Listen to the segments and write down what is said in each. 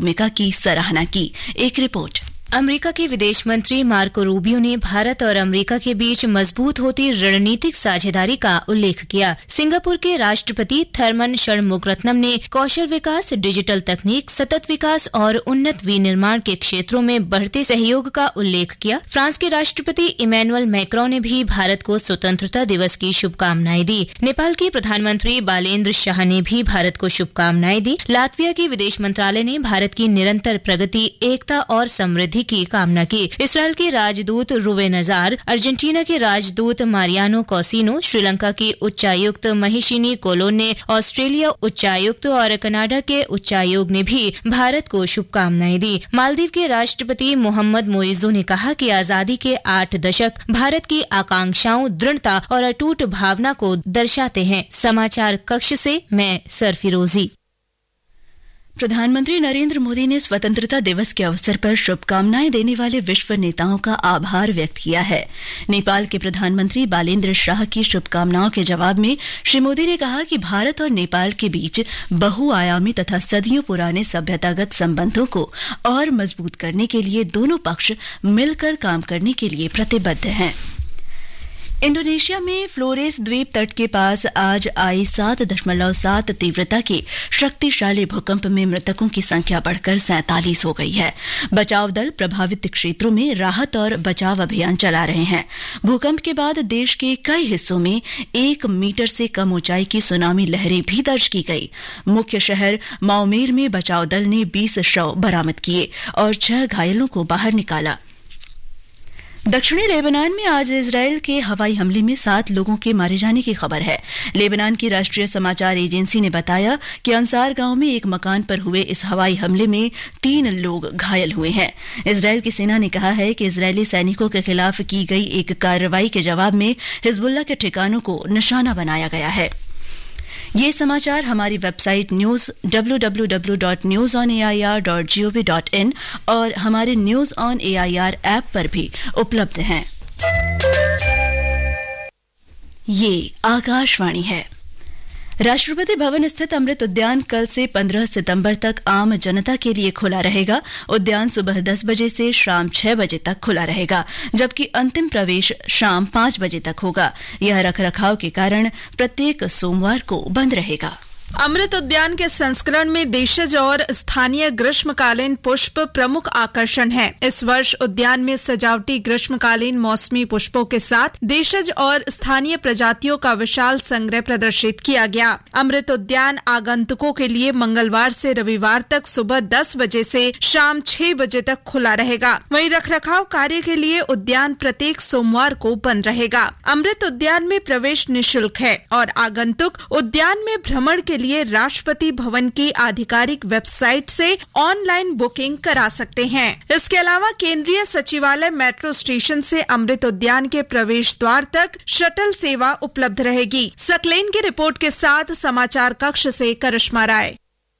भूमिका की सराहना की। एक रिपोर्ट। अमेरिका के विदेश मंत्री मार्को रूबियो ने भारत और अमेरिका के बीच मजबूत होती रणनीतिक साझेदारी का उल्लेख किया। सिंगापुर के राष्ट्रपति थर्मन षणमुगरत्नम ने कौशल विकास, डिजिटल तकनीक, सतत विकास और उन्नत विनिर्माण के क्षेत्रों में बढ़ते सहयोग का उल्लेख किया। फ्रांस के राष्ट्रपति इमैनुअल मैक्रों ने भी भारत को स्वतंत्रता दिवस की शुभकामनाएं दी। नेपाल के प्रधानमंत्री बालेन्द्र शाह ने भी भारत को शुभकामनाएं दी। लातविया के विदेश मंत्रालय ने भारत की निरंतर प्रगति, एकता और समृद्धि की कामना की। इसराइल के राजदूत रुवे नजार, अर्जेंटीना के राजदूत मारियानो कॉसिनो, श्रीलंका की उच्चायुक्त महिशिनी कोलोन ने, ऑस्ट्रेलिया उच्चायुक्त और कनाडा के उच्चायोग ने भी भारत को शुभकामनाएं दी। मालदीव के राष्ट्रपति मोहम्मद मोइजू ने कहा कि आजादी के 8 दशक भारत की आकांक्षाओं, दृढ़ता और अटूट भावना को दर्शाते हैं। समाचार कक्ष से मैं सरफिरोजी। प्रधानमंत्री नरेंद्र मोदी ने स्वतंत्रता दिवस के अवसर पर शुभकामनाएं देने वाले विश्व नेताओं का आभार व्यक्त किया है। नेपाल के प्रधानमंत्री बालेन्द्र शाह की शुभकामनाओं के जवाब में श्री मोदी ने कहा कि भारत और नेपाल के बीच बहुआयामी तथा सदियों पुराने सभ्यतागत संबंधों को और मजबूत करने के लिए दोनों पक्ष मिलकर काम करने के लिए प्रतिबद्ध हैं। इंडोनेशिया में फ्लोरेस द्वीप तट के पास आज आई 7.7 तीव्रता के शक्तिशाली भूकंप में मृतकों की संख्या बढ़कर 47 हो गई है। बचाव दल प्रभावित क्षेत्रों में राहत और बचाव अभियान चला रहे हैं। भूकंप के बाद देश के कई हिस्सों में 1 मीटर से कम ऊंचाई की सुनामी लहरें भी दर्ज की गई। मुख्य शहर माउमेर में बचाव दल ने 20 शव बरामद किए और 6 घायलों को बाहर निकाला। दक्षिणी लेबनान में आज इजरायल के हवाई हमले में 7 लोगों के मारे जाने की खबर है। लेबनान की राष्ट्रीय समाचार एजेंसी ने बताया कि अंसार गांव में एक मकान पर हुए इस हवाई हमले में 3 लोग घायल हुए हैं। इजरायल की सेना ने कहा है कि इजरायली सैनिकों के खिलाफ की गई एक कार्रवाई के जवाब में हिजबुल्लाह के ठिकानों को निशाना बनाया गया है। ये समाचार हमारी वेबसाइट न्यूज़ www.newsonair.gov.in और हमारे न्यूज़ ऑन AIR ऐप पर भी उपलब्ध हैं। ये आकाशवाणी है। राष्ट्रपति भवन स्थित अमृत उद्यान कल से 15 सितंबर तक आम जनता के लिए खुला रहेगा। उद्यान सुबह 10 बजे से शाम 6 बजे तक खुला रहेगा, जबकि अंतिम प्रवेश शाम 5 बजे तक होगा। यह रखरखाव के कारण प्रत्येक सोमवार को बंद रहेगा। अमृत उद्यान के संस्करण में देशज और स्थानीय ग्रीष्मकालीन पुष्प प्रमुख आकर्षण हैं। इस वर्ष उद्यान में सजावटी ग्रीष्मकालीन मौसमी पुष्पों के साथ देशज और स्थानीय प्रजातियों का विशाल संग्रह प्रदर्शित किया गया। अमृत उद्यान आगंतुकों के लिए मंगलवार से रविवार तक सुबह 10 बजे से शाम 6 बजे तक खुला रहेगा। वहीं रखरखाव कार्य के लिए उद्यान प्रत्येक सोमवार को बंद रहेगा। अमृत उद्यान में प्रवेश निःशुल्क है और आगंतुक उद्यान में भ्रमण के लिए राष्ट्रपति भवन की आधिकारिक वेबसाइट से ऑनलाइन बुकिंग करा सकते हैं। इसके अलावा केंद्रीय सचिवालय मेट्रो स्टेशन से अमृत उद्यान के प्रवेश द्वार तक शटल सेवा उपलब्ध रहेगी। सकलेन की रिपोर्ट के साथ समाचार कक्ष से करिश्मा राय।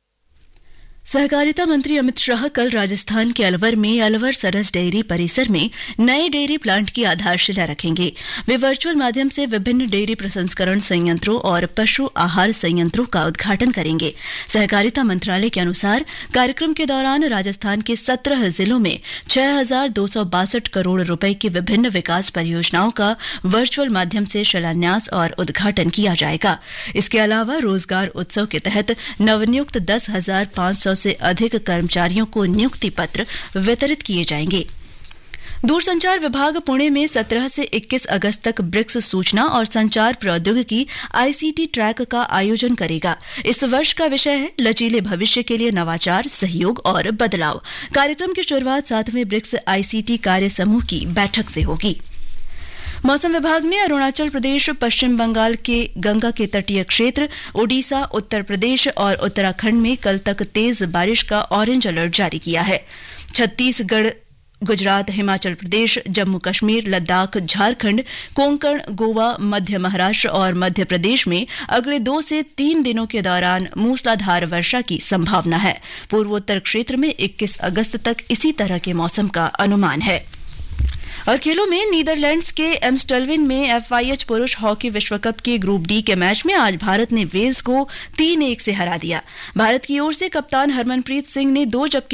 सहकारिता मंत्री अमित शाह कल राजस्थान के अलवर में अलवर सरस डेयरी परिसर में नए डेयरी प्लांट की आधारशिला रखेंगे। वे वर्चुअल माध्यम से विभिन्न डेयरी प्रसंस्करण संयंत्रों और पशु आहार संयंत्रों का उद्घाटन करेंगे। सहकारिता मंत्रालय के अनुसार कार्यक्रम के दौरान राजस्थान के 17 जिलों में 6,262 करोड़ रुपए की विभिन्न विकास परियोजनाओं का वर्चुअल माध्यम से शिलान्यास और उद्घाटन किया जाएगा। इसके अलावा रोजगार उत्सव के तहत नवनियुक्त 10,500 से अधिक कर्मचारियों को नियुक्ति पत्र वितरित किए जाएंगे। दूरसंचार विभाग पुणे में 17 से 21 अगस्त तक ब्रिक्स सूचना और संचार प्रौद्योगिकी ICT ट्रैक का आयोजन करेगा। इस वर्ष का विषय है लचीले भविष्य के लिए नवाचार, सहयोग और बदलाव। कार्यक्रम की शुरुआत 7वें ब्रिक्स ICT कार्य समूह की बैठक से होगी। मौसम विभाग ने अरुणाचल प्रदेश, पश्चिम बंगाल के गंगा के तटीय क्षेत्र, ओडिशा, उत्तर प्रदेश और उत्तराखंड में कल तक तेज बारिश का ऑरेंज अलर्ट जारी किया है। छत्तीसगढ़, गुजरात, हिमाचल प्रदेश, जम्मू कश्मीर, लद्दाख, झारखंड, कोंकण, गोवा, मध्य महाराष्ट्र और मध्य प्रदेश में अगले 2 से 3 दिनों के दौरान मूसलाधार वर्षा की संभावना है। पूर्वोत्तर क्षेत्र में 21 अगस्त तक इसी तरह के मौसम का अनुमान है। और खेलों में नीदरलैंड्स के एम्स्टलविन में FIH पुरुष हॉकी विश्व कप के ग्रुप डी के मैच में आज भारत ने वेल्स को 3-1 से हरा दिया। भारत की ओर से कप्तान हरमनप्रीत सिंह ने 2 जबकि